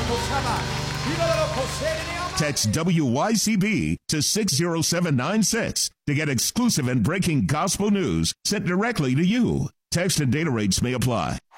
Text WYCB to 60796 to get exclusive and breaking gospel news sent directly to you. Text and data rates may apply.